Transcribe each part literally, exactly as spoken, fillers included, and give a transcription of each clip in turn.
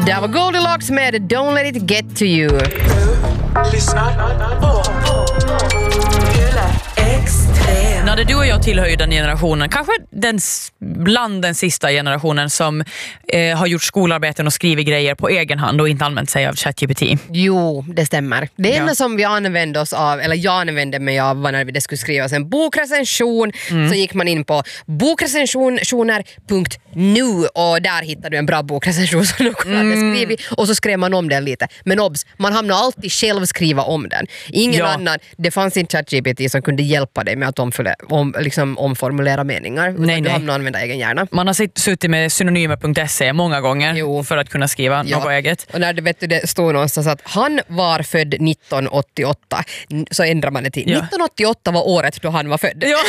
Där var Goldilocks med Don't Let It Get To You. Lyssnar på Extrem. När du och jag tillhör ju den generationen, kanske den, bland den sista generationen som eh, har gjort skolarbeten och skrivit grejer på egen hand och inte använt sig av ChatGPT. Jo, det stämmer. Det enda Ja. som vi använde oss av, eller jag använde mig av, var när det skulle skrivas en bokrecension. Mm. Så gick man in på bokrecensioner punkt nu och där hittade du en bra bokrecension som någon mm. hade skrivit och så skrev man om den lite. Men obs, man hamnar alltid själv skriva om den. Ingen ja. annan, det fanns inte ChatGPT som kunde hjälpa dig med att omföra, om, liksom omformulera meningar. Utan nej, du nej. hamnar att använda egen hjärna. Man har suttit med synonymer punkt se många gånger Jo. för att kunna skriva Ja. något eget. Och när det, vet du, det står någonstans att han var född nittonhundraåttioåtta, så ändrar man det till. Ja. nittonhundraåttioåtta var året då han var född. Ja.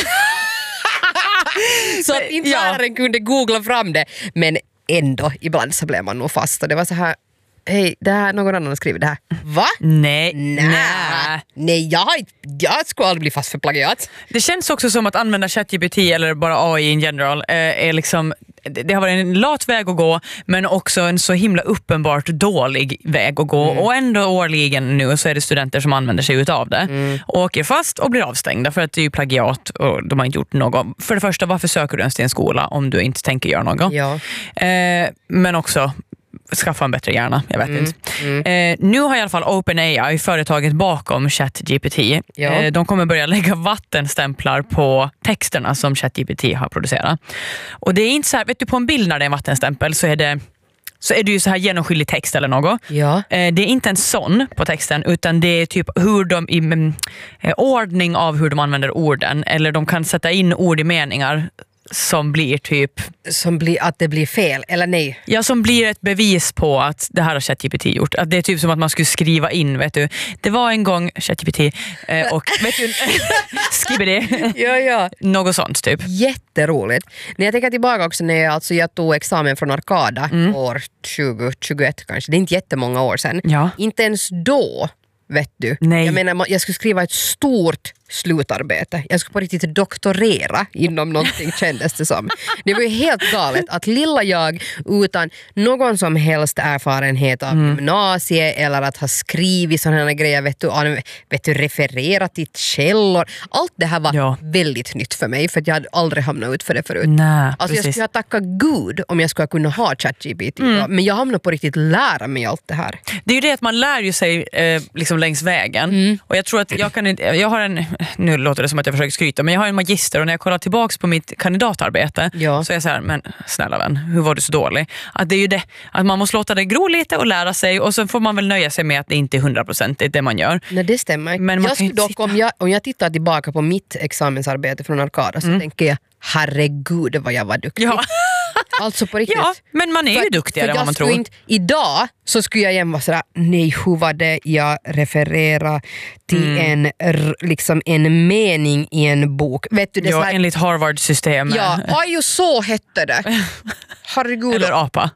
Så att inte Ja. läraren kunde googla fram det. Men ändå, ibland så blev man nog fast. Och det var så här, hej, det här, någon annan har skrivit det här. Va? Nej. Nej. Nej. Nej, jag, har inte- jag skulle aldrig bli fast för plagiat. Det känns också som att använda ChatGPT eller bara A I in general eh, är liksom, det det har varit en lat väg att gå, men också en så himla uppenbart dålig väg att gå. Mm. Och ändå årligen nu så är det studenter som använder sig utav det. Mm. Och åker fast och blir avstängda för att det är ju plagiat och de har inte gjort något. För det första, varför söker du ens till en skola om du inte tänker göra något? Ja. Eh, men också skaffa en bättre hjärna, jag vet Mm, inte. Mm. Eh, nu har i alla fall OpenAI, företaget bakom ChatGPT, Ja. eh, de kommer börja lägga vattenstämplar på texterna som ChatGPT har producerat. Och det är inte så här, vet du, på en bild när det är en vattenstämpel så är det så är det ju så här genomskinlig text eller något. Ja. Eh, det är inte en sån på texten, utan det är typ hur de i mm, eh, ordning av hur de använder orden, eller de kan sätta in ord i meningar som blir typ Som blir, att det blir fel, eller nej? ja, som blir ett bevis på att det här har ChatGPT gjort. Att det är typ som att man skulle skriva in, vet du. Det var en gång ChatGPT eh, och vet du, skibidi. Ja, ja. Något sånt typ. Jätteroligt. När jag tänker tillbaka också när jag, alltså, jag tog examen från Arkada Mm. år tjugo tjugoett kanske. Det är inte jättemånga år sedan. Ja. Inte ens då, vet du. Nej. Jag menar, jag skulle skriva ett stort slutarbete. Jag skulle på riktigt doktorera inom någonting kändes det som. Det var ju helt galet att lilla jag utan någon som helst erfarenhet av mm. gymnasiet eller att ha skrivit sådana här grejer, vet du, an- vet du refererat till källor. Allt det här var Ja. väldigt nytt för mig för att jag hade aldrig hamnat ut för det förut. Nej, Alltså jag precis. skulle ha tackat Gud om jag skulle kunna ha ChatGPT. Mm. Men jag hamnar på riktigt lära mig allt det här. Det är ju det att man lär ju sig eh, liksom längs vägen. Mm. Och jag tror att jag kan inte, jag har en, nu låter det som att jag försöker skryta, men jag har en magister och när jag kollar tillbaks på mitt kandidatarbete Ja. så är jag så här, men snälla vän, hur var du så dålig? Att det är ju det, att man måste låta det gro lite och lära sig och så får man väl nöja sig med att det inte är hundraprocentigt det man gör. Nej, det stämmer. Men man jag kan skulle inte dock, sitta- om, jag, om jag tittar tillbaka på mitt examensarbete från Arkada så Mm. tänker jag, herregud vad jag var duktig. Ja. Alltså på riktigt. Ja, men man är ju För- duktigare för än vad jag man skulle tror. Inte, idag så skulle jag igen vara sådär, nej hur var det jag refererar till Mm. en, r- liksom en mening i en bok. Vet du, det är Ja, så här, enligt Harvard-systemet. ja, aj, ju så hette det. Herregud. Eller apa.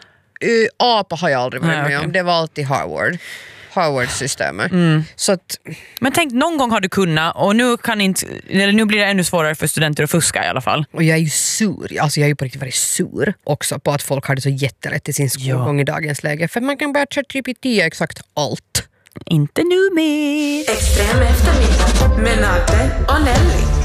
Uh, apa har jag aldrig varit Nej, med okej. om. Det var alltid Harvard. Harvard-systemet. Så att, Men tänk, någon gång har du kunnat och nu kan inte, eller nu blir det ännu svårare för studenter att fuska i alla fall. och jag är ju sur. Alltså jag är ju på riktigt varit sur också på att folk har det så jättelätt i sin skolgång Ja. i dagens läge. För man kan bara ChatGPT exakt allt. Inte nu mer. Extrem eftermiddag med Nate och Nelly.